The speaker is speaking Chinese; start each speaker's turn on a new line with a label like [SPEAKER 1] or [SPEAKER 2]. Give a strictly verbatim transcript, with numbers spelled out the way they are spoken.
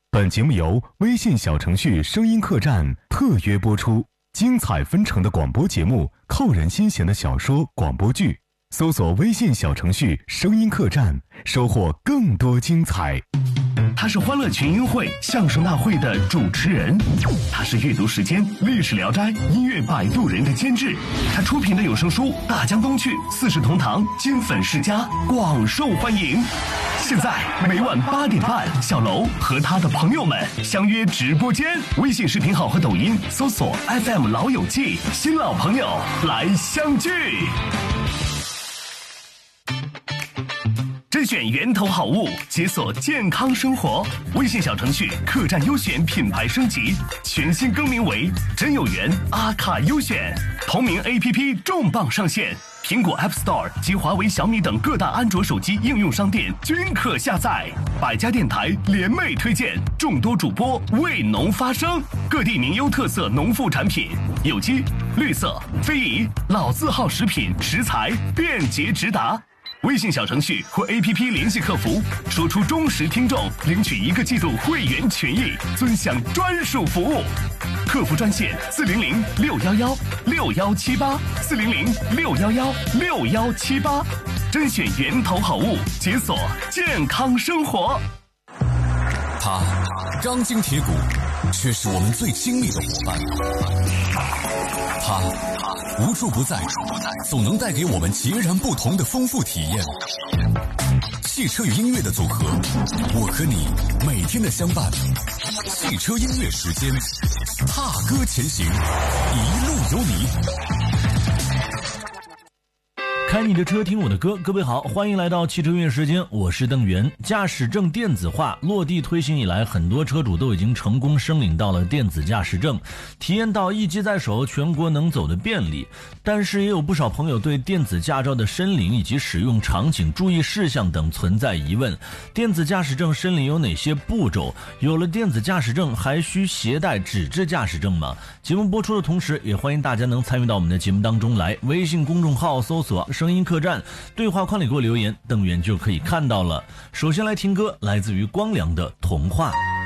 [SPEAKER 1] 本节目由微信小程序声音客栈特约播出，精彩纷呈的广播节目，扣人心弦的小说广播剧，搜索微信小程序声音客栈，收获更多精彩。
[SPEAKER 2] 他是欢乐群英会相声大会的主持人，他是阅读时间历史聊斋音乐摆渡人的监制，他出品的有声书《大江东去》四世同堂金粉世家广受欢迎。现在每晚八点半，小楼和他的朋友们相约直播间，微信视频号和抖音搜索 F M 老友记，新老朋友来相聚。甄选源头好物，解锁健康生活。微信小程序客栈优选品牌升级，全新更名为真有缘阿卡优选。同名 A P P 重磅上线，苹果 App Store 及华为、小米等各大安卓手机应用商店均可下载。百家电台联袂推荐，众多主播为农发声，各地名优特色农副产品，有机、绿色、非遗、老字号食品食材便捷直达。微信小程序或 A P P 联系客服，说出忠实听众，领取一个季度会员权益，尊享专属服务。客服专线四零零六幺幺六幺七八四零零六幺幺六幺七八，甄选源头好物，解锁健康生活。
[SPEAKER 3] 他钢筋铁骨，却是我们最亲密的伙伴。他无处不在，总能带给我们截然不同的丰富体验。汽车与音乐的组合，我和你每天的相伴。汽车音乐时间，踏歌前行，一路有你。
[SPEAKER 4] 开你的车，听我的歌。各位好，欢迎来到汽车音乐时间，我是邓源。驾驶证电子化落地推行以来，很多车主都已经成功申领到了电子驾驶证，体验到一机在手，全国能走的便利。但是也有不少朋友对电子驾照的申领以及使用场景、注意事项等存在疑问。电子驾驶证申领有哪些步骤？有了电子驾驶证，还需携带纸质驾驶证吗？节目播出的同时，也欢迎大家能参与到我们的节目当中来。微信公众号搜索声音客栈，对话框里给我留言，邓源就可以看到了。首先来听歌，来自于光良的童话。